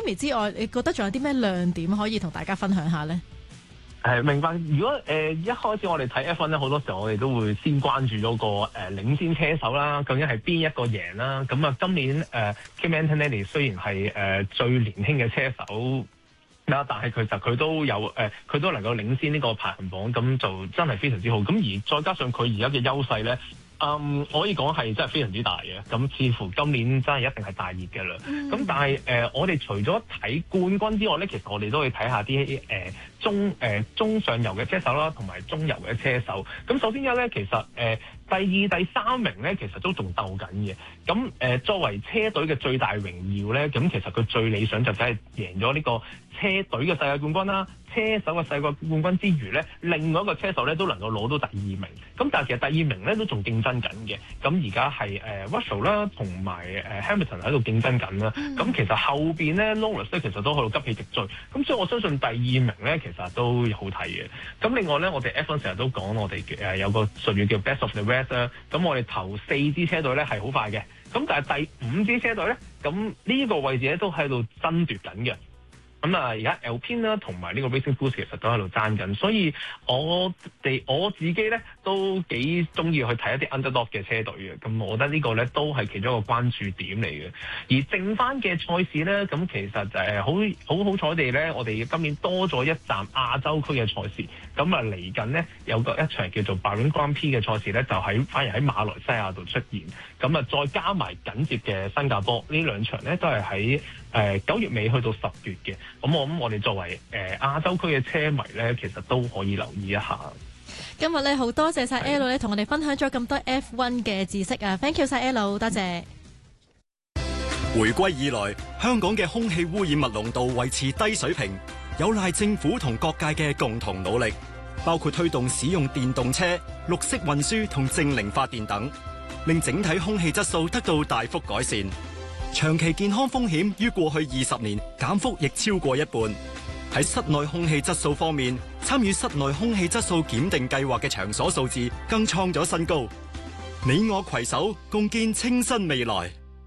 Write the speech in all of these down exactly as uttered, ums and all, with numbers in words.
Kimi 之外，你覺得仲有啲咩亮點可以同大家分享下咧？ 係明白。如果誒、呃、一開始我哋睇 F 一咧，好多時候我哋都會先關注咗個誒、呃、領先車手啦，究竟係邊一個贏啦？咁啊，今年誒、呃、Kimi Antonelli 雖然係誒、呃、最年輕嘅車手啦，但係其實佢都有誒，佢、呃、都能夠領先呢個排行榜，咁就真係非常之好。咁而再加上佢而家嘅優勢咧。嗯，可以講係真係非常之大嘅，咁似乎今年真係一定係大熱嘅啦。咁、嗯、但係誒、呃，我哋除咗睇冠軍之外咧，其實我哋都可以睇下啲誒、呃、中誒、呃、中上游嘅車手啦，同埋中游嘅車手。咁首先一咧，其實誒、呃、第二、第三名咧，其實都仲鬥緊嘅。咁誒、呃、作為車隊嘅最大榮耀咧，咁其實佢最理想就真係贏咗呢個車隊嘅世界冠軍啦。車手嘅世界冠軍之餘咧，另外一個車手咧都能夠攞到第二名。咁但係其實第二名咧都仲競爭緊嘅。咁而家係誒 Russell 啦，同埋誒 Hamilton 喺度競爭緊啦。咁、嗯、其實後邊咧 Norris 咧其實都喺度急起直追。咁所以我相信第二名咧其實都好睇嘅。咁另外咧，我哋 F 一 成日都講我哋誒有個術語叫 Best of the Rest 啦。咁我哋頭四支車隊咧係好快嘅。咁但係第五支車隊咧，咁呢個位置咧都喺度爭奪緊嘅。咁啊，而家 Alpine 啦，同埋呢個 Racing Bulls 其實都喺度爭緊，所以我哋我自己咧都幾中意去睇一啲 underdog 嘅車隊嘅，咁我覺得呢個咧都係其中一個關注點嚟嘅。而剩翻嘅賽事咧，咁其實誒好好好彩地咧，我哋今年多咗一站亞洲區嘅賽事，咁啊嚟緊呢，有個一場叫做 Bahrain Grand Prix 嘅賽事咧，就喺反而喺馬來西亞度出現，咁啊再加埋緊接嘅新加坡呢兩場咧，都係喺誒九月尾去到十月嘅。咁我諗我哋作為誒、呃、亞洲區嘅車迷咧，其實都可以留意一下。 今日咧好多謝晒 L 咧，同我哋分享咗咁多 F 一 嘅知識啊 ！Thank you 晒 L， 多謝。 回歸以來，香港嘅空氣污染物濃度維持低水平，有賴政府同各界嘅共同努力，包括推動使用電動車、綠色運輸同淨零發電等，令整體空氣質素得到大幅改善。長期健康風險於過去二十年減幅亦超過一半。喺室內空氣質素方面，參與室內空氣質素檢定計劃嘅場所數字更創咗新高。你我攜手共建清新未來。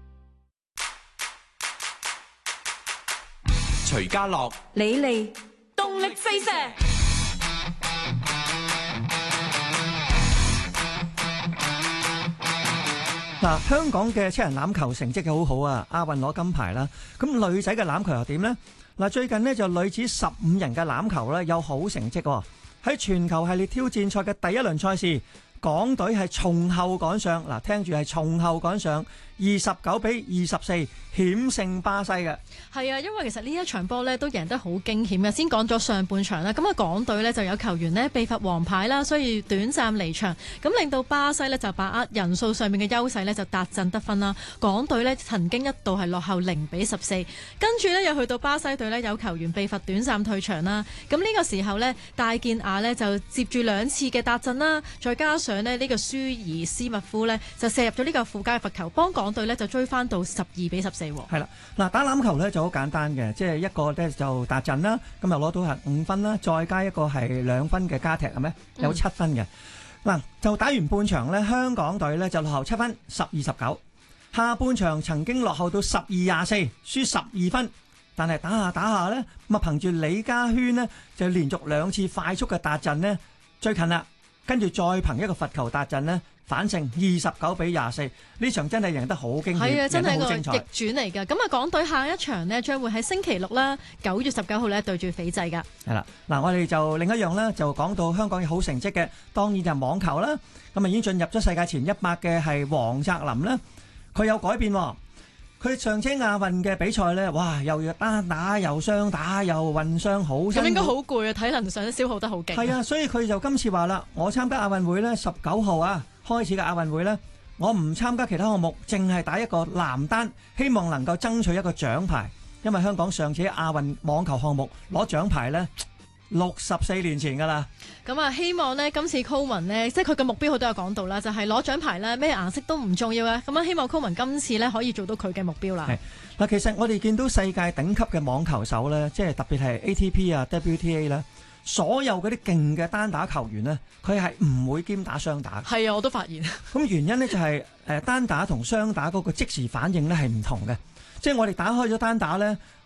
徐家樂、 李利，動力四射。 嗱，香港嘅七人欖球成績好好啊，亞運攞金牌啦。咁女仔嘅欖球又點呢？嗱，最近呢就女子十五人嘅欖球咧有好成績喎。喺全球系列挑戰賽嘅第一輪賽事，港隊係從後趕上，嗱，聽住係從後趕上，二十九比二十四險勝巴西嘅。 係啊，因為其實呢一場波呢都贏得好驚險嘅。先講咗上半場啦，咁啊港隊呢就有球員呢被罰黃牌啦，所以短暫離場，咁令到巴西呢就把握人數上面嘅優勢呢就達陣得分啦。港隊呢曾經一度係落後零比十四，跟住呢又去到巴西隊呢有球員被罰短暫退場啦。咁呢個時候呢，戴健雅呢就接住兩次嘅達陣啦，再加上呢呢個舒爾斯密夫呢就射入咗呢個附加嘅罰球，幫港隊呢就追翻到十二比十四。 係啦，嗱，打欖球呢就好簡單嘅，即係一個呢就達陣啦，咁又攞到係五分啦，再加一個係兩分嘅加踢係咩？有七分嘅。嗱、嗯，就打完半場呢，香港隊呢就落後七分，十二十九。下半場曾經落後到十二廿四，輸十二分，但係打下打下呢，咁啊憑住李家軒呢，就連續兩次快速嘅達陣呢，最近啦，跟住再憑一個罰球達陣呢，反勝二十九比廿四，呢場真係贏得好驚險， 係啊，真係個逆轉嚟㗎。咁啊，港隊下一場呢將會喺星期六啦，九月十九號呢對住斐濟㗎。係啦，嗱，我哋就另一樣呢，就講到香港嘅好成績嘅，當然就係網球啦。咁啊已經進入咗世界前一百嘅係黃澤林啦，佢有改變喎。佢上車亞運嘅比賽呢，哇，又要單打又雙打又混雙，好辛苦。 咁應該好攰啊，體能上都消耗得好勁。 係啊，所以佢就今次話啦，我參加亞運會呢，十九號啊開始嘅亞運會呢，我唔參加其他項目，淨係打一個男單，希望能夠爭取一個獎牌。因為香港上次亞運網球項目攞獎牌呢，六十四年前㗎啦。 咁啊，希望呢今次 Coleman 呢，即係佢嘅目標，佢都有講到啦，就係攞獎牌啦，咩顏色都唔重要嘅。咁啊，希望 Coleman 今次呢可以做到佢嘅目標啦。 嗱，其實我哋見到世界頂級嘅網球手呢，即係特別係 A T P 啊、W T A 啦，所有嗰啲勁嘅單打球員呢，佢係唔會兼打雙打。 係啊，我都發現。 咁原因呢，就係誒單打同雙打嗰個即時反應呢係唔同嘅。即係我哋打開咗單打呢，